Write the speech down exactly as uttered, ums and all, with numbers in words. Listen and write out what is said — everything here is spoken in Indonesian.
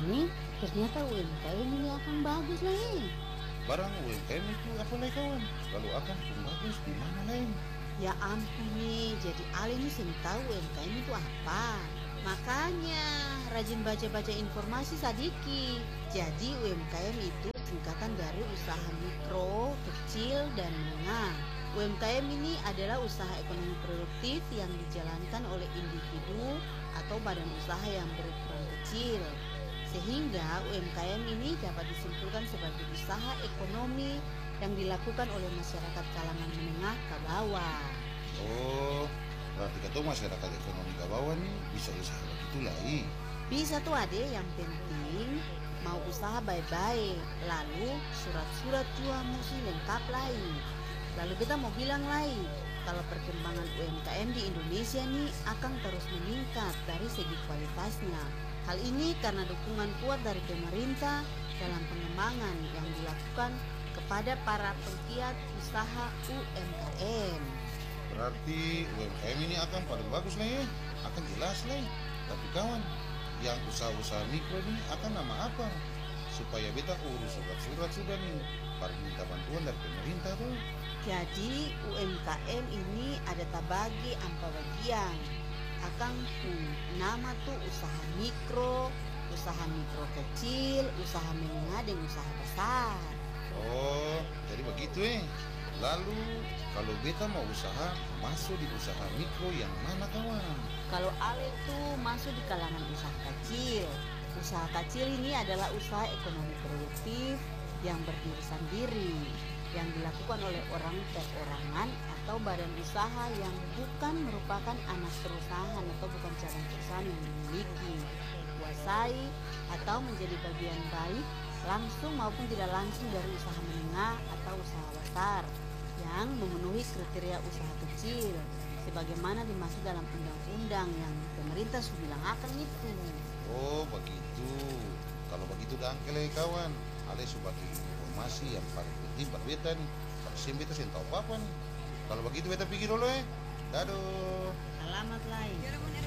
nih, ternyata U M K M ini akan bagus lah nih. Barang U M K M itu apa lagi kawan? Kalau akan pun bagus di mana lain? Ya ampun nih, jadi Ale nih sih tahu U M K M itu apa. Makanya rajin baca-baca informasi Sadiki. Jadi U M K M itu singkatan dari usaha mikro, kecil, dan menengah. U M K M ini adalah usaha ekonomi produktif yang dijalankan oleh individu atau badan usaha yang berukuran kecil. Sehingga U M K M ini dapat disimpulkan sebagai usaha ekonomi yang dilakukan oleh masyarakat kalangan menengah ke bawah. Oh, berarti kata masyarakat ekonomi ke bawah nih bisa usaha begitulah. Ih. Bisa tuh ade, yang penting mau usaha baik-baik, lalu surat-surat jual mesti lengkap lain. Lalu kita mau bilang lain, kalau perkembangan U M K M di Indonesia nih akan terus meningkat dari segi kualitasnya. Hal ini karena dukungan kuat dari pemerintah dalam pengembangan yang dilakukan kepada para penggiat usaha U M K M. Berarti U M K M ini akan paling bagus lah ya, akan jelas lah. Tapi kawan, yang usaha-usaha mikro ini akan nama apa? Supaya beta urus surat-surat sudah nih, paling minta bantuan dari pemerintah tuh. Jadi U M K M ini ada tabagi ampa bagian. Akang hmm, nama tuh usaha mikro, usaha mikro kecil, usaha menengah, dan usaha besar. Oh, jadi begitu eh. Lalu kalau beta mau usaha, masuk di usaha mikro yang mana kawan? Kalau Ale tuh masuk di kalangan usaha kecil. Usaha kecil ini adalah usaha ekonomi produktif yang berdiri sendiri, yang dilakukan oleh orang perorangan atau badan usaha yang bukan merupakan anak perusahaan atau bukan cabang perusahaan yang dimiliki, kuasai, atau menjadi bagian baik langsung maupun tidak langsung dari usaha menengah atau usaha besar yang memenuhi kriteria usaha kecil sebagaimana dimaksud dalam undang-undang yang pemerintah sudah bilang akan itu. Oh begitu. Kalau begitu dangkel eh kawan, Ale sebagai informasi yang paling penting buat beta nih. Kalau sim beta sih tahu apa nih. Kalau begitu beta pergi dulu eh. Dadah. Alamat lain.